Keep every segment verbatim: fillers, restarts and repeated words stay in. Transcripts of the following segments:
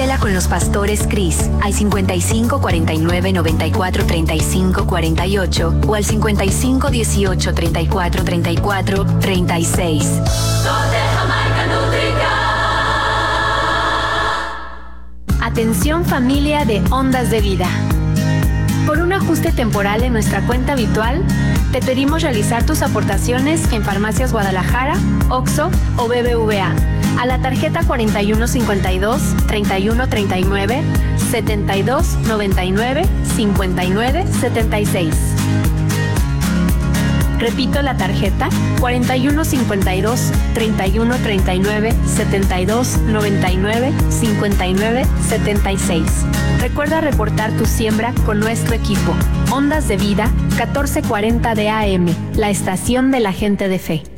Vuela con los pastores Cris al cincuenta y cinco cuarenta y nueve noventa y cuatro treinta y cinco cuarenta y ocho o al cincuenta y cinco dieciocho treinta y cuatro treinta y cuatro treinta y seis. Atención familia de Ondas de Vida. Por un ajuste temporal en nuestra cuenta habitual, te pedimos realizar tus aportaciones en Farmacias Guadalajara, Oxxo o B B V A a la tarjeta cuarenta y uno cincuenta y dos treinta y uno treinta y nueve setenta y dos noventa y nueve cincuenta y nueve setenta y seis. Repito la tarjeta cuarenta y uno cincuenta y dos treinta y uno treinta y nueve setenta y dos noventa y nueve cincuenta y nueve setenta y seis. Recuerda reportar tu siembra con nuestro equipo. Ondas de Vida, catorce cuarenta de A M, la estación de la gente de fe.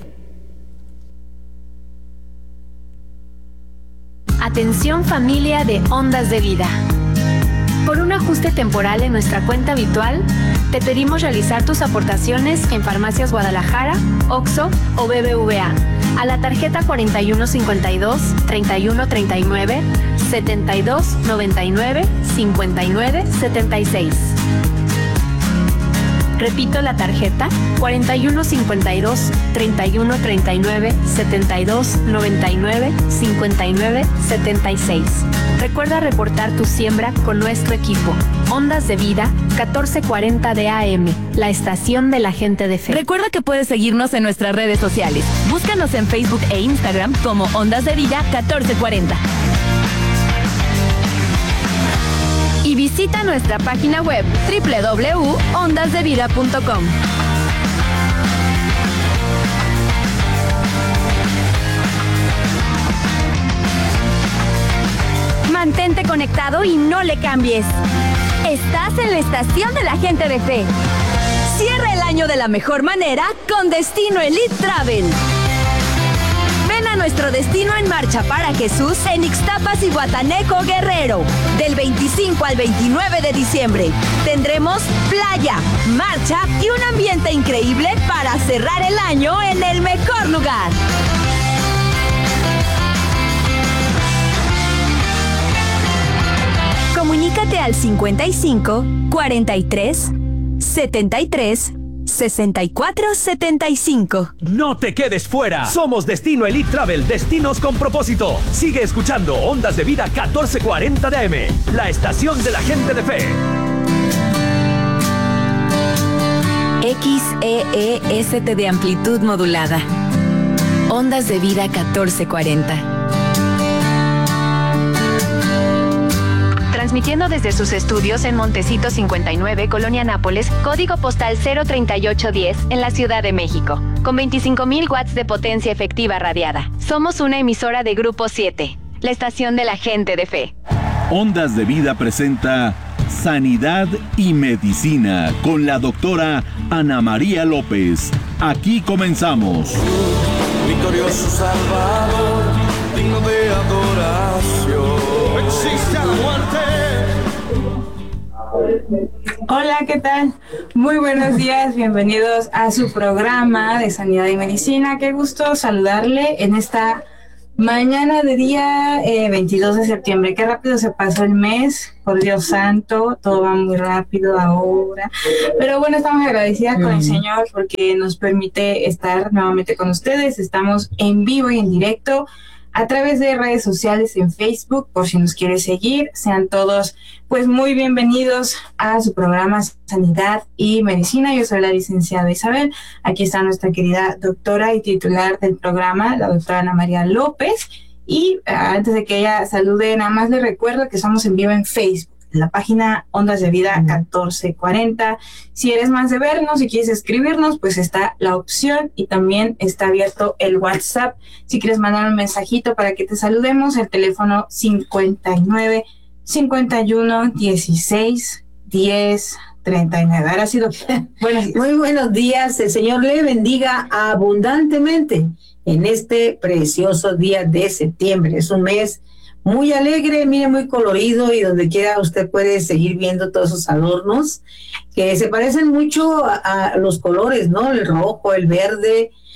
Atención familia de Ondas de Vida. Por un ajuste temporal en nuestra cuenta habitual, te pedimos realizar tus aportaciones en Farmacias Guadalajara, Oxxo o B B V A a la tarjeta cuarenta y uno cincuenta y dos treinta y uno treinta y nueve setenta y dos noventa y nueve cincuenta y nueve setenta y seis. Repito la tarjeta cuarenta y uno cincuenta y dos treinta y uno treinta y nueve setenta y dos noventa y nueve cincuenta y nueve setenta y seis. Recuerda reportar tu siembra con nuestro equipo. Ondas de Vida, catorce cuarenta de A M, la estación de la gente de fe. Recuerda que puedes seguirnos en nuestras redes sociales. Búscanos en Facebook e Instagram como Ondas de Vida catorce cuarenta. Y visita nuestra página web doble u doble u doble u punto ondas de vida punto com. Mantente conectado y no le cambies. Estás en la estación de la gente de fe. Cierra el año de la mejor manera con Destino Elite Travel. Ven a nuestro destino en marcha para Jesús en Ixtapas y Guataneco, Guerrero. Del veinticinco al veintinueve de diciembre. Tendremos playa, marcha y un ambiente increíble para cerrar el año en el mejor lugar. Comunícate al cincuenta y cinco cuarenta y tres setenta y tres sesenta y cuatro setenta y cinco. No te quedes fuera. Somos Destino Elite Travel, destinos con propósito. Sigue escuchando Ondas de Vida catorce cuarenta de A M, la estación de la gente de fe. X E E S T de amplitud modulada. Ondas de Vida catorce cuarenta. Transmitiendo desde sus estudios en Montecito cincuenta y nueve, Colonia Nápoles, código postal cero treinta y ocho diez, en la Ciudad de México, con veinticinco mil watts de potencia efectiva radiada. Somos una emisora de Grupo siete, la estación de la gente de fe. Ondas de Vida presenta Sanidad y Medicina con la doctora Ana María López. Aquí comenzamos. Victorioso Salvador, digno de adoración. Existe la muerte. Hola, ¿qué tal? Muy buenos días, bienvenidos a su programa de Sanidad y Medicina. Qué gusto saludarle en esta mañana de día eh, veintidós de septiembre. Qué rápido se pasó el mes, por Dios santo, todo va muy rápido ahora. Pero bueno, estamos agradecidas mm. con el Señor porque nos permite estar nuevamente con ustedes. Estamos en vivo y en directo a través de redes sociales en Facebook, por si nos quiere seguir. Sean todos pues muy bienvenidos a su programa Sanidad y Medicina. Yo soy la licenciada Isabel. Aquí está nuestra querida doctora y titular del programa, la doctora Ana María López. Y uh, antes de que ella salude, nada más le recuerdo que estamos en vivo en Facebook, en la página Ondas de Vida catorce cuarenta. Si eres más de vernos y quieres escribirnos, pues está la opción y también está abierto el WhatsApp. Si quieres mandar un mensajito para que te saludemos, el teléfono cincuenta y nueve cincuenta y uno dieciséis diez treinta y nueve. Ahora sí, doctora. Buenos días. Muy buenos días. El Señor le bendiga abundantemente en este precioso día de septiembre. Es un mes muy alegre, mire, muy colorido, y donde quiera usted puede seguir viendo todos esos adornos que se parecen mucho a, a los colores, ¿no? El rojo, el verde,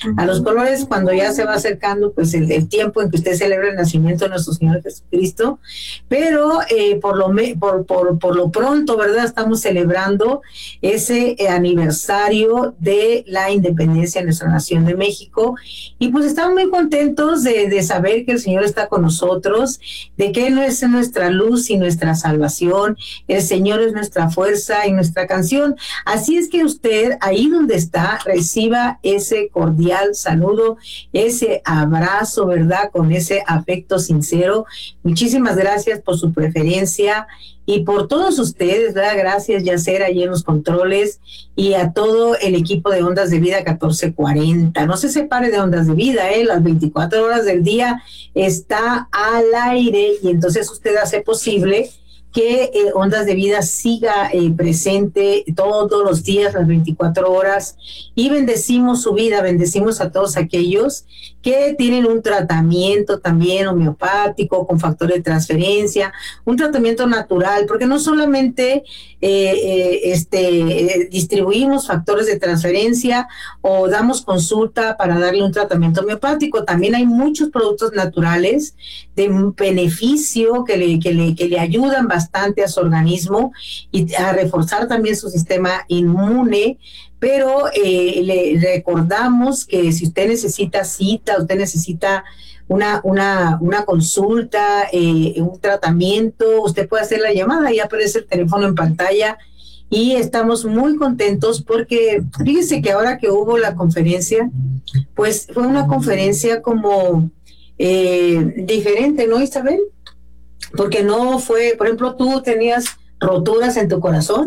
a los colores cuando ya se va acercando pues el, el tiempo en que usted celebra el nacimiento de nuestro Señor Jesucristo, pero eh, por, lo me, por, por, por lo pronto, ¿verdad? Estamos celebrando ese eh, aniversario de la independencia de nuestra nación de México, y pues estamos muy contentos de, de saber que el Señor está con nosotros, de que Él no es nuestra luz y nuestra salvación, el Señor es nuestra fuerza y nuestra canción. Así es que usted, ahí donde está, reciba ese cordial saludo, ese abrazo, ¿verdad? Con ese afecto sincero. Muchísimas gracias por su preferencia y por todos ustedes, ¿verdad? Gracias, Yacer, allí en los controles, y a todo el equipo de Ondas de Vida catorce cuarenta. No se separe de Ondas de Vida, ¿eh? Las veinticuatro horas del día está al aire, y entonces usted hace posible que eh, Ondas de Vida siga eh, presente todos los días, las veinticuatro horas, y bendecimos su vida, bendecimos a todos aquellos que tienen un tratamiento también homeopático, con factores de transferencia, un tratamiento natural, porque no solamente eh, eh, este, eh, distribuimos factores de transferencia o damos consulta para darle un tratamiento homeopático, también hay muchos productos naturales de beneficio que le, que le, que le ayudan bastante a su organismo y a reforzar también su sistema inmune. Pero eh, le recordamos que si usted necesita cita, usted necesita una, una, una consulta, eh, un tratamiento, usted puede hacer la llamada, ya aparece el teléfono en pantalla, y estamos muy contentos porque fíjese que ahora que hubo la conferencia, pues fue una conferencia como eh, diferente, ¿no, Isabel? Porque no fue, por ejemplo, tú tenías roturas en tu corazón.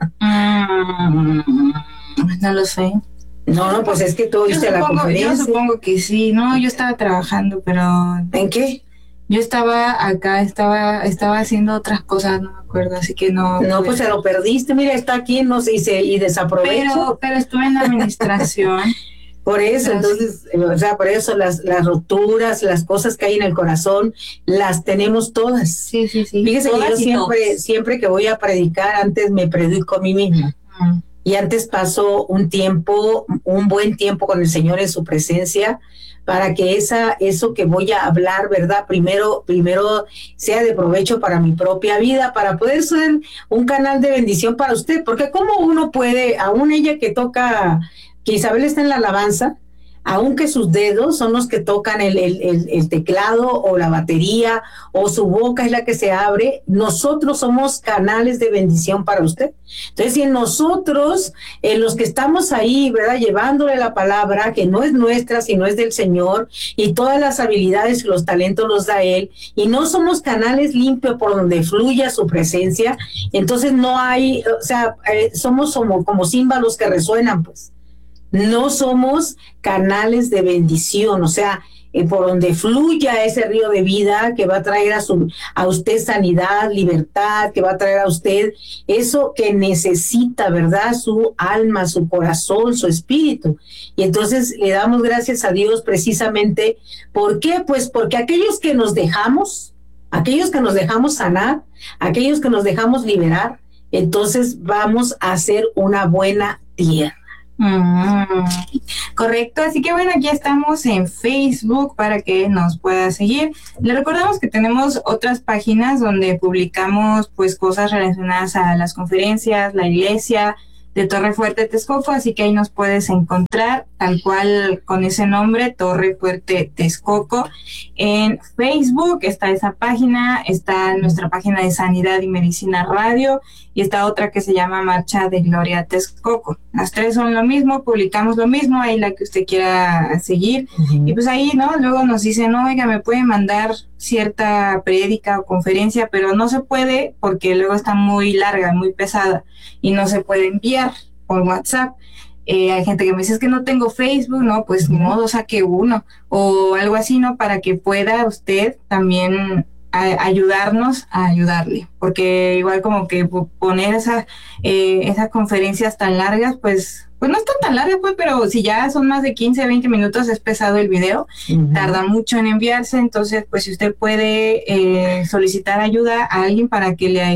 No lo sé. No, no, pues es que tú viste la conferencia. Yo supongo que sí. No, yo estaba trabajando, pero... ¿En qué? Yo estaba acá, estaba estaba haciendo otras cosas, no me acuerdo, así que no... No, pues se lo perdiste. Mira, está aquí, no sé, y, se, y desaprovecho. Pero, pero estuve en la administración. Por eso, Gracias. entonces, o sea, por eso las, las roturas, las cosas que hay en el corazón, las tenemos todas. Sí, sí, sí. Fíjese que yo siempre, siempre que voy a predicar, antes me predico a mí misma. Mm. Y antes paso un tiempo, un buen tiempo con el Señor en su presencia, para que esa, eso que voy a hablar, ¿verdad? Primero, primero sea de provecho para mi propia vida, para poder ser un canal de bendición para usted, porque cómo uno puede, aún ella que toca, que Isabel está en la alabanza, aunque sus dedos son los que tocan el, el, el, el teclado o la batería, o su boca es la que se abre, nosotros somos canales de bendición para usted. Entonces, si en nosotros, en los que estamos ahí, ¿verdad?, llevándole la palabra, que no es nuestra, sino es del Señor, y todas las habilidades y los talentos los da Él, y no somos canales limpios por donde fluya su presencia, entonces no hay, o sea, eh, somos como, como címbalos que resuenan, pues. No somos canales de bendición, o sea, eh, por donde fluya ese río de vida que va a traer a, su, a usted sanidad, libertad, que va a traer a usted eso que necesita, ¿verdad? Su alma, su corazón, su espíritu. Y entonces le damos gracias a Dios precisamente. ¿Por qué? Pues porque aquellos que nos dejamos, aquellos que nos dejamos sanar, aquellos que nos dejamos liberar, entonces vamos a hacer una buena tierra. Mm, correcto, así que bueno, aquí estamos en Facebook para que nos pueda seguir. Le recordamos que tenemos otras páginas donde publicamos pues cosas relacionadas a las conferencias, la iglesia de Torre Fuerte Texcoco, así que ahí nos puedes encontrar tal cual con ese nombre, Torre Fuerte Texcoco. En Facebook está esa página, está nuestra página de Sanidad y Medicina Radio, y está otra que se llama Marcha de Gloria Texcoco. Las tres son lo mismo, publicamos lo mismo, ahí la que usted quiera seguir. Uh-huh. Y pues ahí, ¿no? Luego nos dicen, no, oiga, me puede mandar cierta prédica o conferencia, pero no se puede porque luego está muy larga, muy pesada, y no se puede enviar por WhatsApp. Eh, hay gente que me dice, es que no tengo Facebook, no, pues ni modo, saque uno, o algo así, ¿no? Para que pueda usted también a ayudarnos a ayudarle, porque igual como que poner esas eh, esas conferencias tan largas, pues pues no están tan largas, pues, pero si ya son más de quince, veinte minutos, es pesado el video, uh-huh. Tarda mucho en enviarse, entonces pues si usted puede eh, solicitar ayuda a alguien para que le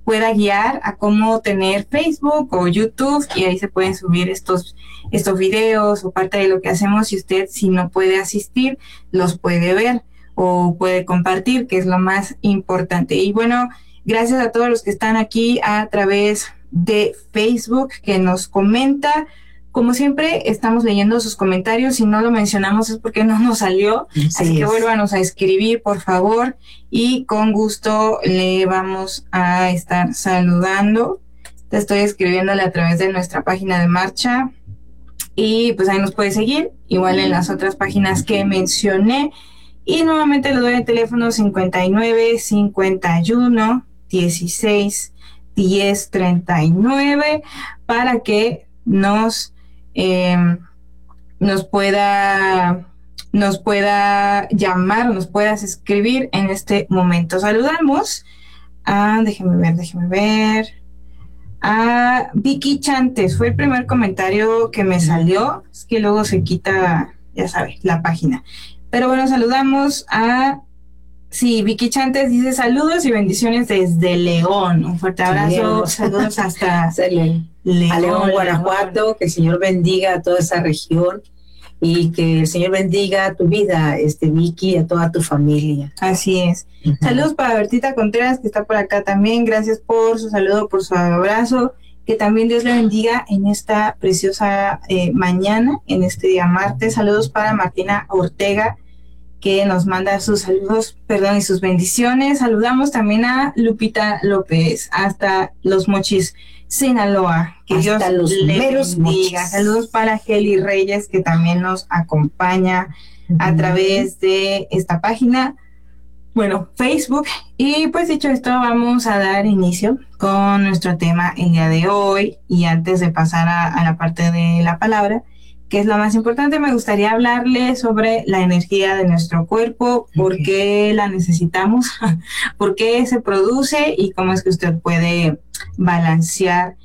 pueda guiar a cómo tener Facebook o YouTube, y ahí se pueden subir estos, estos videos o parte de lo que hacemos, y usted, si no puede asistir, los puede ver o puede compartir, que es lo más importante. Y bueno, gracias a todos los que están aquí a través de Facebook, que nos comenta. Como siempre, estamos leyendo sus comentarios. Si no lo mencionamos es porque no nos salió. Sí, así que vuélvanos a escribir, por favor, y con gusto le vamos a estar saludando. Te estoy escribiéndole a través de nuestra página de marcha, y pues ahí nos puede seguir, igual en las otras páginas que mencioné. Y nuevamente le doy el teléfono cincuenta y nueve, cincuenta y uno, dieciséis, diez, treinta y nueve para que nos Eh, nos pueda nos pueda llamar, nos puedas escribir en este momento. Saludamos a, déjeme ver, déjeme ver, a Vicky Chantes. Fue el primer comentario que me salió, es que luego se quita, ya sabes, la página. Pero bueno, saludamos a, sí, Vicky Chantes dice saludos y bendiciones desde León. Un fuerte abrazo, sí, saludos hasta León, a León, Guanajuato. Que el Señor bendiga a toda esa región y que el Señor bendiga a tu vida, este Vicky, a toda tu familia. Así es. Uh-huh. Saludos para Bertita Contreras, que está por acá también. Gracias por su saludo, por su abrazo. Que también Dios le bendiga en esta preciosa eh, mañana, en este día martes. Saludos para Martina Ortega, que nos manda sus saludos, perdón, y sus bendiciones. Saludamos también a Lupita López, hasta Los Mochis, Sinaloa. Que hasta Dios los le meros bendiga. mochis. Saludos para Geli Reyes, que también nos acompaña uh-huh. a través de esta página, bueno, Facebook. Y pues dicho esto, vamos a dar inicio con nuestro tema el día de hoy. Y antes de pasar a, a la parte de la palabra, que es lo más importante, me gustaría hablarle sobre la energía de nuestro cuerpo, por qué la necesitamos, por qué se produce y cómo es que usted puede balancear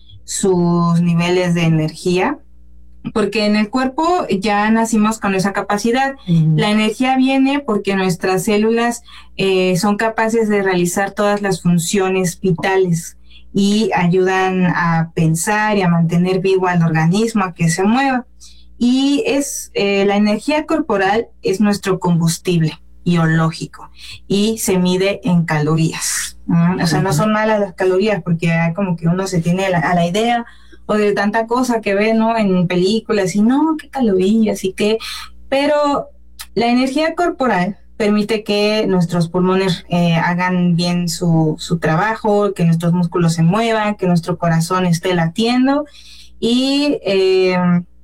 sus niveles de energía. Porque en el cuerpo ya nacimos con esa capacidad. Uh-huh. La energía viene porque nuestras células eh, son capaces de realizar todas las funciones vitales y ayudan a pensar y a mantener vivo al organismo, a que se mueva. Y es eh, la energía corporal es nuestro combustible biológico y se mide en calorías. ¿Mm? O sea, no son malas las calorías, porque hay como que uno se tiene a la, a la idea o de tanta cosa que ve, ¿no?, en películas, y no, qué calorías y qué. Pero la energía corporal permite que nuestros pulmones eh, hagan bien su, su trabajo, que nuestros músculos se muevan, que nuestro corazón esté latiendo. Y eh,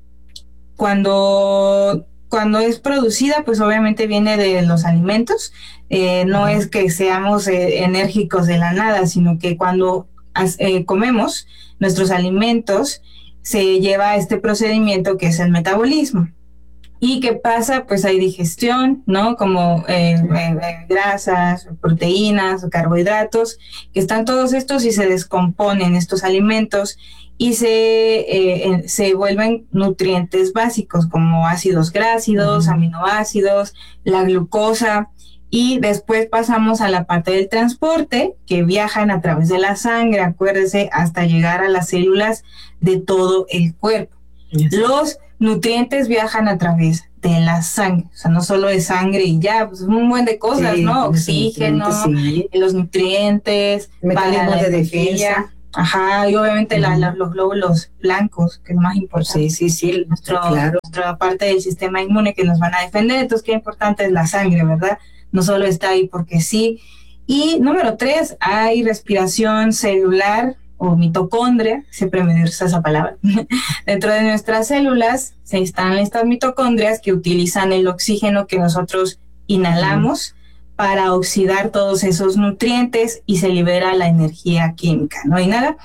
Cuando, cuando es producida, pues obviamente viene de los alimentos. Eh, no es que seamos eh, enérgicos de la nada, sino que cuando eh, comemos nuestros alimentos, se lleva este procedimiento que es el metabolismo. ¿Y qué pasa? Pues hay digestión, ¿no? Como eh, eh, grasas, proteínas, carbohidratos, que están todos estos y se descomponen estos alimentos y se, eh, se vuelven nutrientes básicos como ácidos grácidos, uh-huh. aminoácidos, la glucosa, y después pasamos a la parte del transporte, que viajan a través de la sangre, acuérdese, hasta llegar a las células de todo el cuerpo. Yes. Los nutrientes viajan a través de la sangre, o sea, no solo de sangre y ya, pues un buen de cosas, sí, ¿no? Oxígeno, sí. los nutrientes, mecanismos de defensa. Ajá, y obviamente uh-huh. la, la, los glóbulos blancos, que es lo más importante. Sí, sí, sí, Nuestro, claro. Nuestra parte del sistema inmune que nos van a defender. Entonces, qué importante es la sangre, ¿verdad? No solo está ahí porque sí. Y número tres, hay respiración celular o mitocondria, siempre me gusta esa palabra. Dentro de nuestras células se están estas mitocondrias que utilizan el oxígeno que nosotros inhalamos uh-huh. para oxidar todos esos nutrientes y se libera la energía química, ¿no? Inhala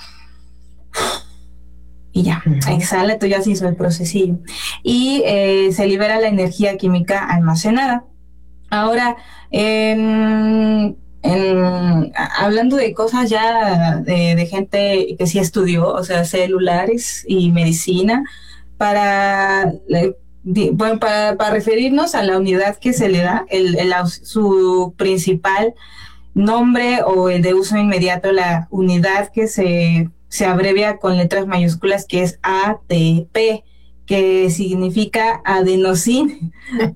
y ya, uh-huh. exhala, tú ya se hizo el procesillo y eh, se libera la energía química almacenada. Ahora, en, en, hablando de cosas ya de, de gente que sí estudió, o sea, celulares y medicina, para... Bueno, para, para referirnos a la unidad que se le da, el, el, su principal nombre o el de uso inmediato, la unidad que se, se abrevia con letras mayúsculas, que es A T P, que significa adenosín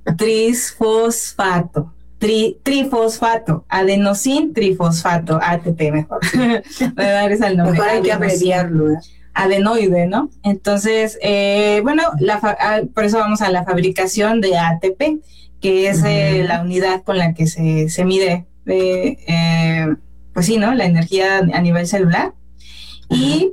trisfosfato. Tri, trifosfato, adenosin trifosfato, A T P mejor. Voy a dar ese el nombre. Mejor hay que abreviarlo, ¿eh? Adenoide, ¿no? Entonces, eh, bueno, la fa- por eso vamos a la fabricación de A T P, que es eh, uh-huh. la unidad con la que se, se mide, eh, eh, pues sí, ¿no? La energía a nivel celular. Uh-huh. Y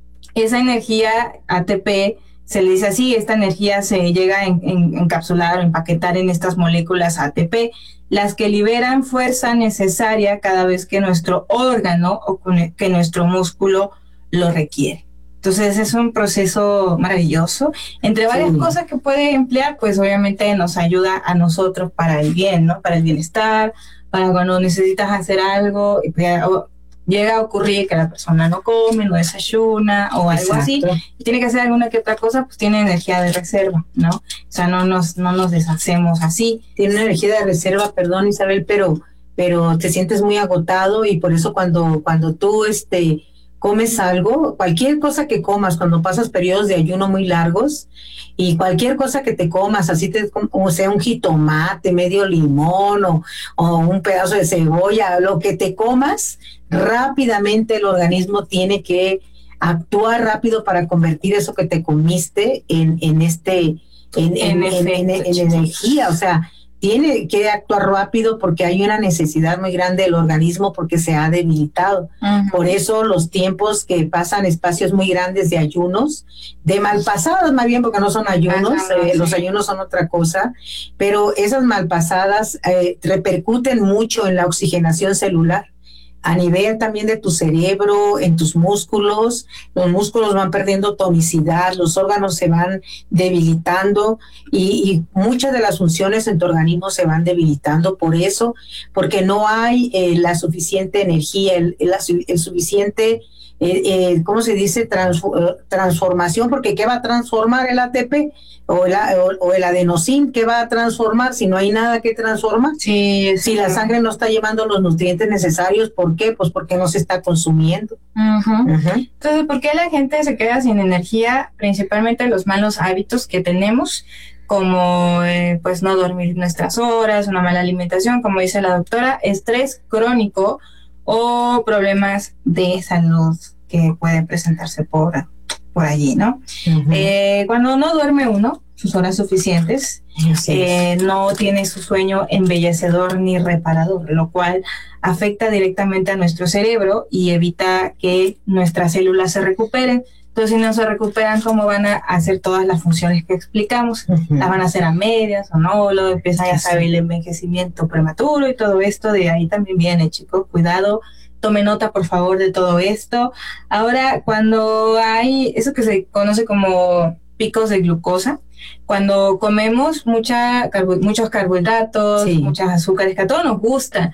esa energía A T P se le dice así, esta energía se llega a en, en, encapsular o empaquetar en estas moléculas A T P, las que liberan fuerza necesaria cada vez que nuestro órgano o que nuestro músculo lo requiere. Entonces es un proceso maravilloso. Entre varias sí. cosas que puede emplear, pues obviamente nos ayuda a nosotros para el bien, ¿no? Para el bienestar, para cuando necesitas hacer algo, y llega a ocurrir que la persona no come, no desayuna o algo Exacto. así, y tiene que hacer alguna que otra cosa, pues tiene energía de reserva, ¿no? O sea, no nos, no nos deshacemos así. Tiene una energía de reserva, perdón Isabel, pero, pero te sientes muy agotado y por eso cuando, cuando tú, este... comes algo, cualquier cosa que comas cuando pasas periodos de ayuno muy largos y cualquier cosa que te comas, así te, o sea un jitomate, medio limón o, o un pedazo de cebolla, lo que te comas, rápidamente el organismo tiene que actuar rápido para convertir eso que te comiste en, en este, en, en, en, en, en, en energía, o sea, tiene que actuar rápido porque hay una necesidad muy grande del organismo porque se ha debilitado. Uh-huh. Por eso los tiempos que pasan espacios muy grandes de ayunos, de malpasadas más bien porque no son ayunos, uh-huh, eh, sí. los ayunos son otra cosa, pero esas malpasadas eh, repercuten mucho en la oxigenación celular. A nivel también de tu cerebro, en tus músculos, los músculos van perdiendo tonicidad, los órganos se van debilitando y, y muchas de las funciones en tu organismo se van debilitando por eso, porque no hay eh, la suficiente energía, el, el, el suficiente, eh, eh, ¿cómo se dice? Trans, transformación, porque ¿qué va a transformar el A T P? O el, o, o el adenosin, ¿qué va a transformar si no hay nada que transformar? Sí, si la sangre no está llevando los nutrientes necesarios, ¿por qué? Pues porque no se está consumiendo. Uh-huh. Uh-huh. Entonces, ¿por qué la gente se queda sin energía? Principalmente los malos hábitos que tenemos, como eh, pues no dormir nuestras horas, una mala alimentación, como dice la doctora, estrés crónico o problemas de salud que pueden presentarse por por allí, ¿no? Uh-huh. Eh, cuando no duerme uno sus horas suficientes, eh, no tiene su sueño embellecedor ni reparador, lo cual afecta directamente a nuestro cerebro y evita que nuestras células se recuperen. Entonces, si no se recuperan, ¿cómo van a hacer todas las funciones que explicamos? Uh-huh. Las van a hacer a medias o no, luego empieza, ya sabe, el envejecimiento prematuro y todo esto, de ahí también viene, chicos, cuidado. Tome nota, por favor, de todo esto. Ahora, cuando hay eso que se conoce como picos de glucosa, cuando comemos mucha, carbo, muchos carbohidratos, sí. muchas azúcares, que a todos nos gustan,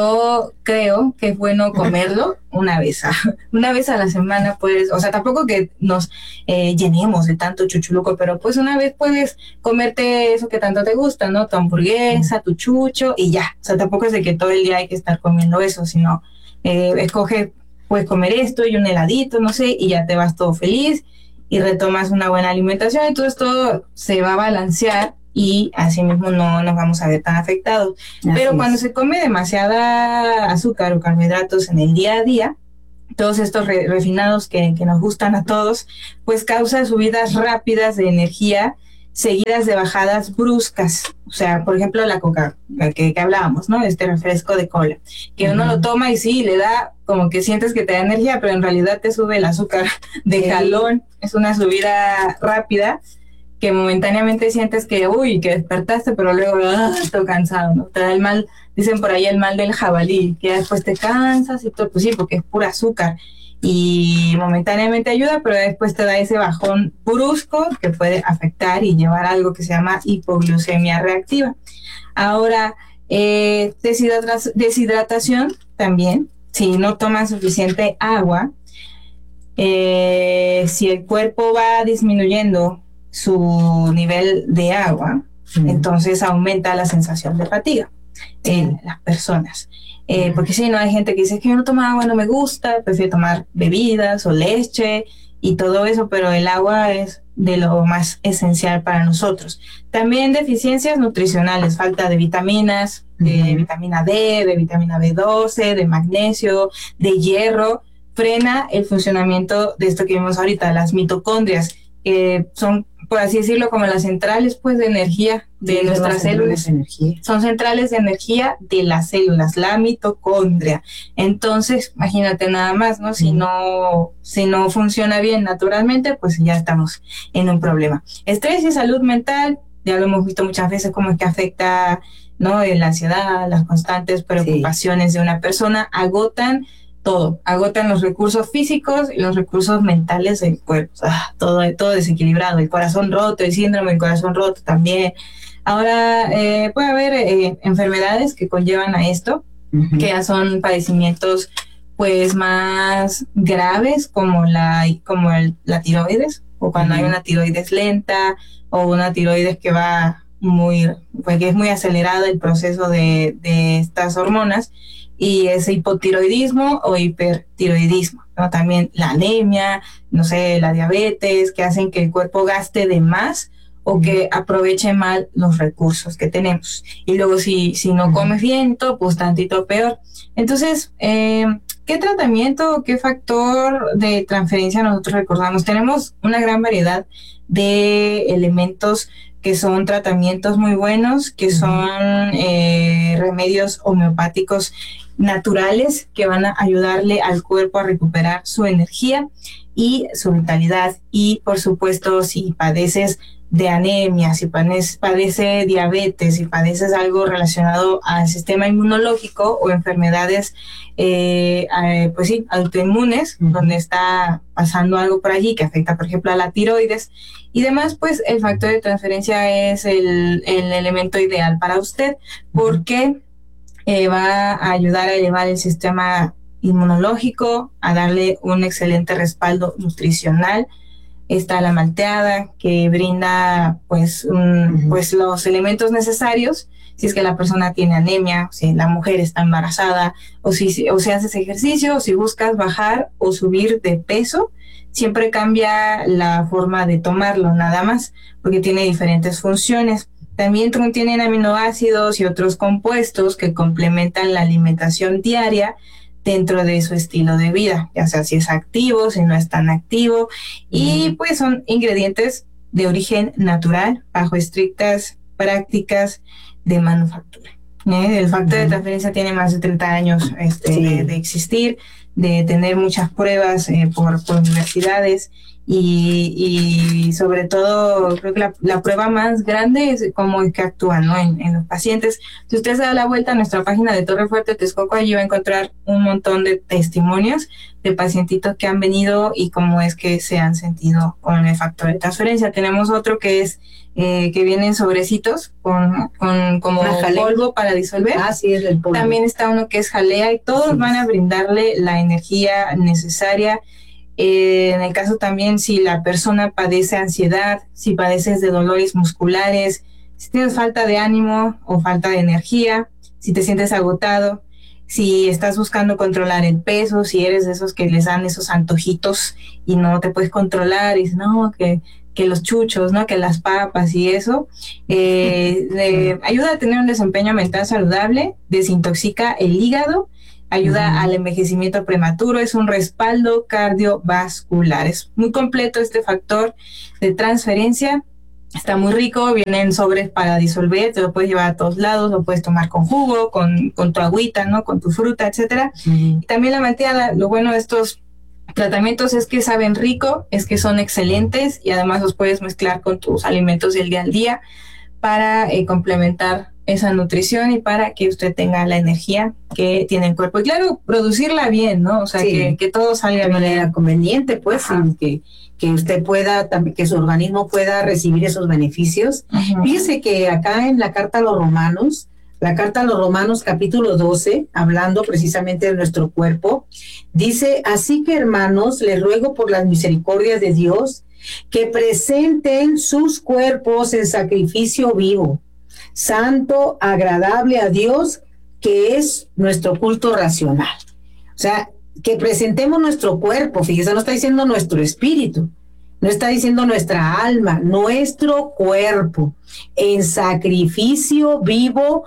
yo creo que es bueno comerlo una vez a, una vez a la semana, pues, o sea, tampoco que nos eh, llenemos de tanto chuchuluco, pero pues una vez puedes comerte eso que tanto te gusta, ¿no? Tu hamburguesa, tu chucho y ya. O sea, tampoco es de que todo el día hay que estar comiendo eso, sino Eh, escoge, puedes comer esto y un heladito, no sé, y ya te vas todo feliz y retomas una buena alimentación, entonces todo se va a balancear y así mismo no nos vamos a ver tan afectados. Así Pero es. Cuando se come demasiada azúcar o carbohidratos en el día a día, todos estos re- refinados que, que nos gustan a todos, pues causa subidas rápidas de energía seguidas de bajadas bruscas. O sea, por ejemplo, la coca, que, que hablábamos, ¿no? Este refresco de cola, que uh-huh. uno lo toma y sí, le da, como que sientes que te da energía, pero en realidad te sube el azúcar de sí. jalón. Es una subida rápida que momentáneamente sientes que, uy, que despertaste, pero luego, ah, estoy cansado, ¿no? Te da el mal, dicen por ahí el mal del jabalí, que después te cansas y todo, pues sí, porque es pura azúcar. Y momentáneamente ayuda, pero después te da ese bajón brusco que puede afectar y llevar a algo que se llama hipoglucemia reactiva. Ahora, eh, deshidrata- deshidratación también, si no tomas suficiente agua, eh, si el cuerpo va disminuyendo su nivel de agua, mm. entonces aumenta la sensación de fatiga. en las personas. Eh, porque si no, hay gente que dice que yo no tomo agua, no me gusta, prefiero tomar bebidas o leche y todo eso, pero el agua es de lo más esencial para nosotros. También deficiencias nutricionales, falta de vitaminas, de uh-huh. vitamina D, de vitamina B doce, de magnesio, de hierro, frena el funcionamiento de esto que vimos ahorita, las mitocondrias, que son, por así decirlo, como las centrales pues de energía de sí, nuestras células. De energía. Son centrales de energía de las células, la mitocondria. Entonces, imagínate nada más, ¿no? Si no, si no funciona bien naturalmente, pues ya estamos en un problema. Estrés y salud mental, ya lo hemos visto muchas veces cómo es que afecta, ¿no? La ansiedad, las constantes preocupaciones sí. de una persona, agotan todo, agotan los recursos físicos y los recursos mentales del cuerpo, ah, todo, todo desequilibrado, el corazón roto, el síndrome del corazón roto también. Ahora, eh, puede haber eh, enfermedades que conllevan a esto, uh-huh. que ya son padecimientos pues más graves, como la, como el, la tiroides, o cuando uh-huh. hay una tiroides lenta, o una tiroides que va muy, pues que es muy acelerada el proceso de, de estas hormonas, y ese hipotiroidismo o hipertiroidismo, ¿no? También la anemia, no sé, la diabetes, que hacen que el cuerpo gaste de más o que aproveche mal los recursos que tenemos. Y luego si, si no comes bien, todo, pues tantito peor. Entonces, eh, ¿qué tratamiento o qué factor de transferencia nosotros recordamos? Tenemos una gran variedad de elementos que son tratamientos muy buenos, que son eh, remedios homeopáticos naturales que van a ayudarle al cuerpo a recuperar su energía y su vitalidad. Y por supuesto, si padeces de anemia, si padeces, padece diabetes, si padeces algo relacionado al sistema inmunológico o enfermedades eh, eh, pues sí, autoinmunes, uh-huh. donde está pasando algo por allí que afecta, por ejemplo, a la tiroides y demás, pues el factor de transferencia es el, el elemento ideal para usted, porque eh, va a ayudar a elevar el sistema inmunológico, a darle un excelente respaldo nutricional. Está la malteada, que brinda pues, un, uh-huh. pues los elementos necesarios si es que la persona tiene anemia, si la mujer está embarazada, o si, o si haces ejercicio, o si buscas bajar o subir de peso. Siempre cambia la forma de tomarlo, nada más, porque tiene diferentes funciones. También contienen aminoácidos y otros compuestos que complementan la alimentación diaria dentro de su estilo de vida, ya sea si es activo, si no es tan activo, y pues son ingredientes de origen natural, bajo estrictas prácticas de manufactura. ¿Eh? El factor de transferencia tiene más de treinta años este, sí. de, de existir, de tener muchas pruebas eh, por, por universidades, y, y sobre todo creo que la, la prueba más grande es cómo es que actúan, ¿no? en, en los pacientes. Si usted se da la vuelta a nuestra página de Torre Fuerte Texcoco, allí va a encontrar un montón de testimonios de pacientitos que han venido y cómo es que se han sentido con el factor de transferencia. Tenemos otro que es eh, que vienen sobrecitos con, con como polvo para disolver. Ah, sí, es el polvo. También está uno que es jalea, y todos sí. van a brindarle la energía necesaria. Eh, en el caso también si la persona padece ansiedad, si padeces de dolores musculares, si tienes falta de ánimo o falta de energía, si te sientes agotado, si estás buscando controlar el peso, si eres de esos que les dan esos antojitos y no te puedes controlar, y dices, no, que, que los chuchos, ¿no? Que las papas y eso, eh, eh, ayuda a tener un desempeño mental saludable, desintoxica el hígado, ayuda uh-huh. al envejecimiento prematuro, es un respaldo cardiovascular. Es muy completo este factor de transferencia, está muy rico, vienen sobres para disolver, te lo puedes llevar a todos lados, lo puedes tomar con jugo, con, con tu agüita, ¿no? Con tu fruta, etcétera. Uh-huh. Y también la mantequilla, lo bueno de estos tratamientos es que saben rico, es que son excelentes, y además los puedes mezclar con tus alimentos del día al día para eh, complementar esa nutrición y para que usted tenga la energía que tiene el cuerpo. Y claro, producirla bien, ¿no? O sea, sí. que, que todo salga de manera bien. conveniente, pues, que, que usted pueda, que su organismo pueda recibir esos beneficios. Uh-huh. Fíjese que acá en la Carta a los Romanos, la Carta a los Romanos capítulo doce, hablando precisamente de nuestro cuerpo, dice, así que hermanos, les ruego por las misericordias de Dios, que presenten sus cuerpos en sacrificio vivo, santo, agradable a Dios, que es nuestro culto racional. O sea, que presentemos nuestro cuerpo, fíjese, no está diciendo nuestro espíritu, no está diciendo nuestra alma, nuestro cuerpo, en sacrificio vivo,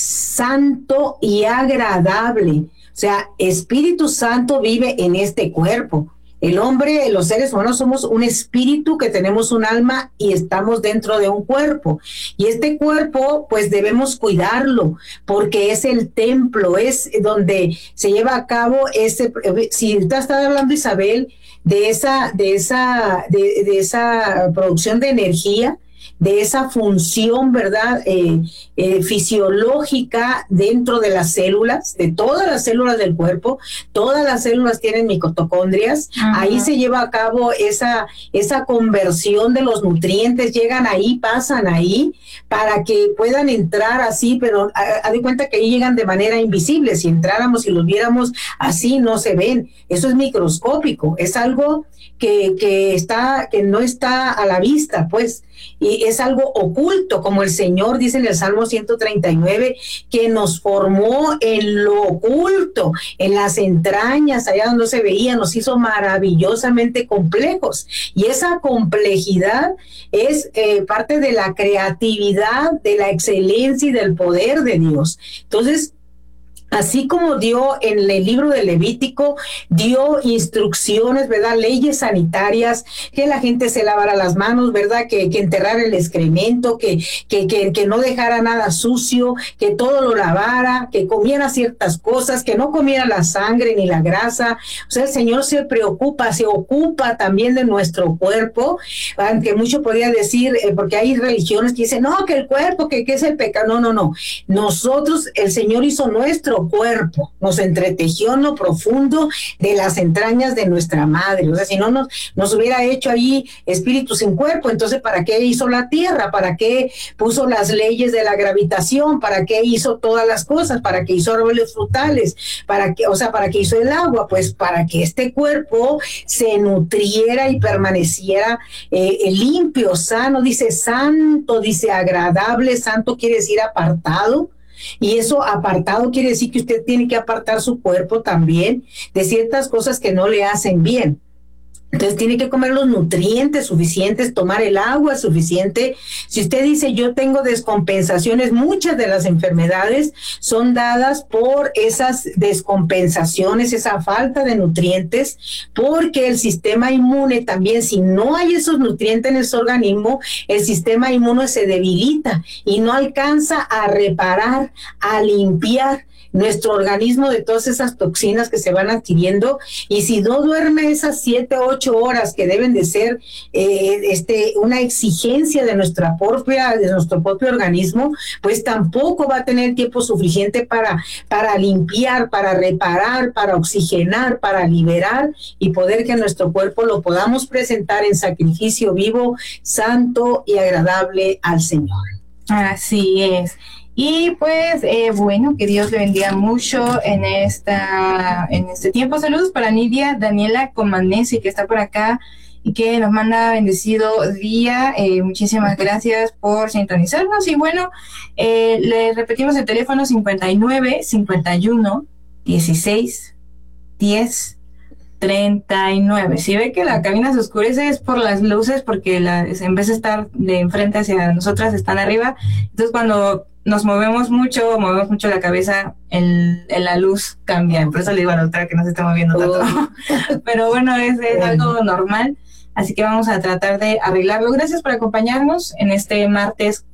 santo y agradable. O sea, Espíritu Santo vive en este cuerpo. El hombre, los seres humanos somos un espíritu que tenemos un alma y estamos dentro de un cuerpo. Y este cuerpo, pues debemos cuidarlo porque es el templo, es donde se lleva a cabo ese. Si usted está hablando, Isabel, de esa, de esa, de, de esa producción de energía, de esa función, ¿verdad? Eh, eh, fisiológica dentro de las células, de todas las células del cuerpo. Todas las células tienen mitocondrias. Uh-huh. Ahí se lleva a cabo esa, esa conversión de los nutrientes, llegan ahí, pasan ahí, para que puedan entrar así, pero haz de cuenta que ahí llegan de manera invisible. Si entráramos y los viéramos así, no se ven. Eso es microscópico, es algo que, que, está, que no está a la vista, pues, y es algo oculto, como el Señor dice en el Salmo ciento treinta y nueve, que nos formó en lo oculto, en las entrañas, allá donde se veía, nos hizo maravillosamente complejos, y esa complejidad es eh, parte de la creatividad, de la excelencia y del poder de Dios. Entonces, así como dio en el libro de Levítico, dio instrucciones, ¿verdad? Leyes sanitarias, que la gente se lavara las manos, ¿verdad? Que, que enterrara el excremento, que, que, que, que no dejara nada sucio, que todo lo lavara, que comiera ciertas cosas, que no comiera la sangre ni la grasa. O sea, el Señor se preocupa, se ocupa también de nuestro cuerpo, aunque mucho podría decir, eh, porque hay religiones que dicen, no, que el cuerpo, que, que es el pecado. No, no, no. Nosotros, el Señor hizo nuestro cuerpo, nos entretejió en lo profundo de las entrañas de nuestra madre. O sea, si no nos, nos hubiera hecho ahí espíritu sin cuerpo, entonces ¿para qué hizo la tierra? ¿Para qué puso las leyes de la gravitación? ¿Para qué hizo todas las cosas? ¿Para qué hizo árboles frutales? ¿Para qué, o sea, para qué hizo el agua? Pues para que este cuerpo se nutriera y permaneciera eh, limpio, sano, dice santo, dice agradable. Santo quiere decir apartado. Y eso apartado quiere decir que usted tiene que apartar su cuerpo también de ciertas cosas que no le hacen bien. Entonces tiene que comer los nutrientes suficientes, tomar el agua suficiente. Si usted dice yo tengo descompensaciones, muchas de las enfermedades son dadas por esas descompensaciones, esa falta de nutrientes, porque el sistema inmune también, si no hay esos nutrientes en su organismo, el sistema inmune se debilita y no alcanza a reparar, a limpiar nuestro organismo de todas esas toxinas que se van adquiriendo. Y si no duerme esas siete, ocho horas que deben de ser eh, este, una exigencia de nuestra propia, de nuestro propio organismo, pues tampoco va a tener tiempo suficiente para, para limpiar, para reparar, para oxigenar, para liberar y poder que nuestro cuerpo lo podamos presentar en sacrificio vivo, santo y agradable al Señor. Así es. Y pues, eh, bueno, que Dios le bendiga mucho en esta en este tiempo. Saludos para Nidia Daniela Comanesi, que está por acá y que nos manda bendecido día. Eh, muchísimas gracias por sintonizarnos. Y bueno, eh, le repetimos el teléfono cincuenta y nueve, cincuenta y uno, dieciséis, diez, treinta y nueve. Si ve que la cabina se oscurece es por las luces, porque la, en vez de estar de enfrente hacia nosotras, están arriba. Entonces cuando nos movemos mucho, movemos mucho la cabeza, el, el, la luz cambia. Por eso le digo a la doctora que no se está moviendo tanto. Oh. Pero bueno, es, es algo normal. Así que vamos a tratar de arreglarlo. Gracias por acompañarnos en este martes